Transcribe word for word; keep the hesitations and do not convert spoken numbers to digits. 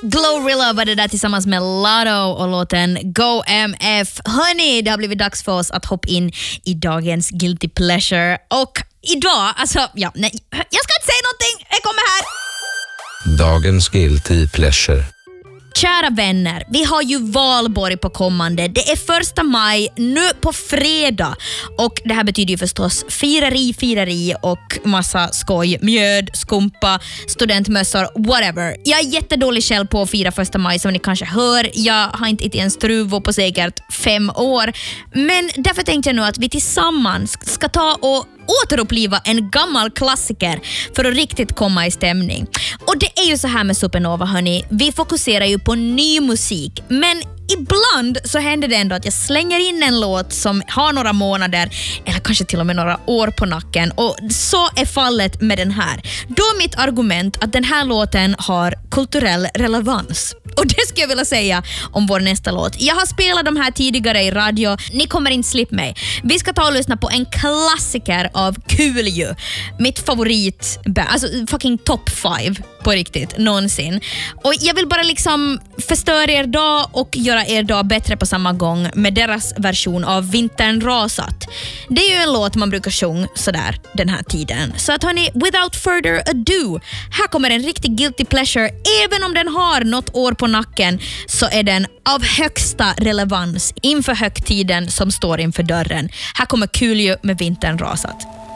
Glorilla var det där tillsammans med Lotto och låten Go M F. Hörni, det har blivit dags för oss att hoppa in i dagens Guilty Pleasure. Och idag, alltså, ja, nej, jag ska inte säga någonting, jag kommer här. Dagens Guilty Pleasure. Kära vänner, vi har ju valborg på kommande. Det är första maj nu på fredag. Och det här betyder ju förstås firari, firari och massa skoj. Mjöd, skumpa, studentmössor, whatever. Jag är jättedålig själv på att fira första maj som ni kanske hör. Jag har inte ätit en struvo på säkert fem år. Men därför tänkte jag nu att vi tillsammans ska ta och återuppliva en gammal klassiker för att riktigt komma i stämning. Och det är ju så här med Supernova, hörni. Vi fokuserar ju på ny musik, men ibland så händer det ändå att jag slänger in en låt som har några månader eller kanske till och med några år på nacken, och så är fallet med den här. Då är mitt argument att den här låten har kulturell relevans. Och det ska jag vilja säga om vår nästa låt. Jag har spelat de här tidigare i radio. Ni kommer inte slippa mig. Vi ska ta och lyssna på en klassiker av Kulju. Mitt favorit, alltså fucking top five på riktigt, någonsin. Och jag vill bara liksom förstöra er dag och göra er dag bättre på samma gång med deras version av Vintern rasat. Det är ju en låt man brukar sjunga sådär den här tiden. Så att hörni, without further ado, här kommer en riktig guilty pleasure. Även om den har något år på nacken så är den av högsta relevans inför högtiden som står inför dörren. Här kommer Kulju med Vintern rasat.